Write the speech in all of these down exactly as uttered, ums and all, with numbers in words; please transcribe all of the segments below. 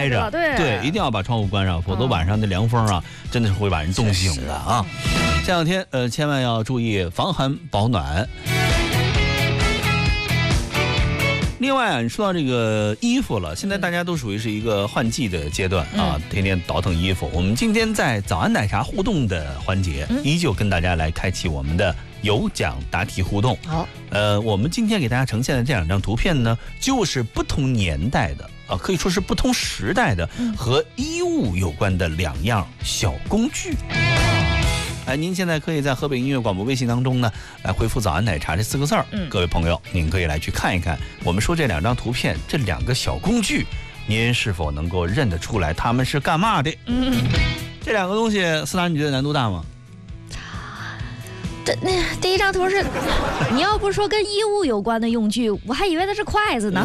开着， 对对，一定要把窗户关上，否则晚上的凉风啊，真的是会把人冻醒的啊。这两天呃，千万要注意防寒保暖。另外啊，你说到这个衣服了，现在大家都属于是一个换季的阶段啊，天天倒腾衣服。我们今天在早安奶茶互动的环节，依旧跟大家来开启我们的有奖答题互动。好，呃，我们今天给大家呈现的这两张图片呢，就是不同年代的啊，可以说是不同时代的和衣物有关的两样小工具。哎，您现在可以在河北音乐广播微信当中呢，来回复“早安奶茶”这四个字儿。嗯，各位朋友，您可以来去看一看，我们说这两张图片，这两个小工具，您是否能够认得出来它们是干嘛的？嗯，这两个东西，思达，你觉得难度大吗？ 这那第一张图是，你要不说跟衣物有关的用具，我还以为它是筷子呢。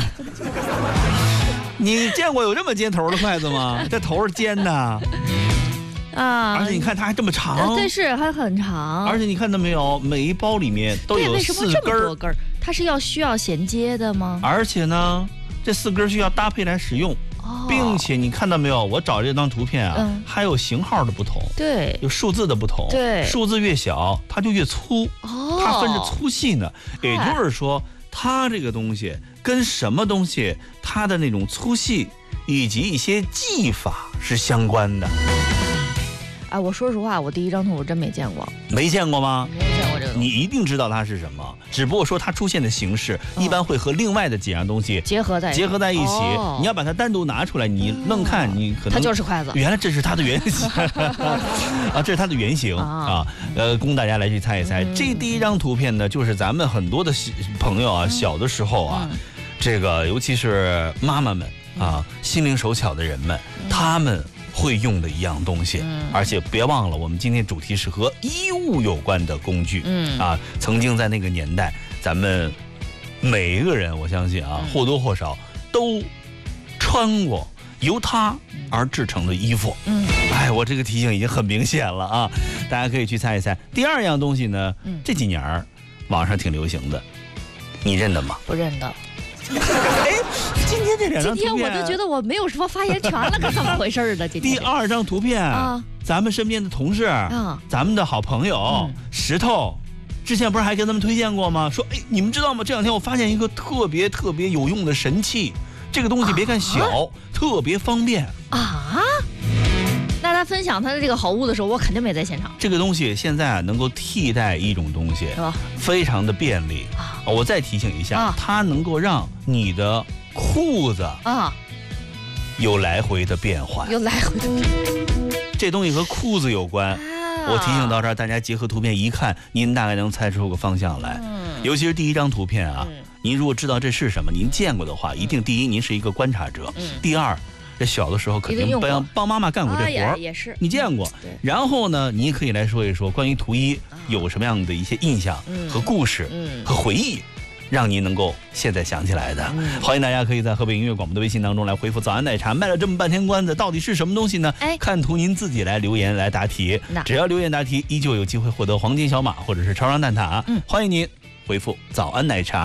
你见过有这么尖头的筷子吗？这头是尖的。啊！而且你看它还这么长， 对，是还很长。 而且你看到没有，每一包里面都有四根。 为什么这么多根？它是要需要衔接的吗？ 而且呢，这四根需要搭配来使用，哦、并且你看到没有，我找这张图片啊，嗯、还有型号的不同， 对， 有数字的不同， 对， 数字越小它就越粗，哦，它分着粗细呢。也就是说，它这个东西跟什么东西，它的那种粗细以及一些技法是相关的。 哎，我说实话，我第一张图我真没见过。 没见过吗？ 没见过这个。 你一定知道它是什么，只不过说它出现的形式、哦、一般会和另外的几样东西结合在结合在一起。哦、你要把它单独拿出来，你愣看，你可能它就是筷子。 原来这是它的原型啊，这是它的原型啊, 啊。呃，供大家来去猜一猜。嗯、这第一张图片呢，就是咱们很多的朋友啊，嗯、小的时候啊，嗯、这个尤其是妈妈们啊，心灵手巧的人们，嗯、他们。会用的一样东西，嗯、而且别忘了，我们今天主题是和衣物有关的工具。嗯啊，曾经在那个年代，咱们每一个人，我相信啊，嗯、或多或少都穿过由它而制成的衣服。嗯，哎，我这个题型已经很明显了啊，大家可以去猜一猜。第二样东西呢，嗯、这几年儿网上挺流行的，你认得吗？ 不认得。 哎，今天这两张图片， 今天我就觉得我没有什么发言权了，可怎么回事呢？今天第二张图片啊，咱们身边的同事啊，咱们的好朋友、嗯、石头，之前不是还跟他们推荐过吗？说，哎，你们知道吗？这两天我发现一个特别特别有用的神器，这个东西别看小，啊、特别方便啊。那他分享他的这个好物的时候，我肯定没在现场。 这个东西现在啊，能够替代一种东西，是吧？非常的便利啊！我再提醒一下，啊、它能够让你的裤子啊有来回的变换， 有来回的变换。 这东西和裤子有关。啊、我提醒到这儿，大家结合图片一看，您大概能猜出个方向来。嗯、尤其是第一张图片啊，嗯、您如果知道这是什么，您见过的话，一定第一您是一个观察者，嗯、第二。这小的时候肯定帮帮妈妈干过这活儿， 也是你见过。然后呢，你可以来说一说关于图一有什么样的一些印象和故事和回忆，让您能够现在想起来的。欢迎大家可以在河北音乐广播的微信当中来回复“早安奶茶”，卖了这么半天关子，到底是什么东西呢？哎，看图您自己来留言来答题，只要留言答题，依旧有机会获得黄金小马或者是超商蛋挞。嗯，欢迎您回复“早安奶茶”。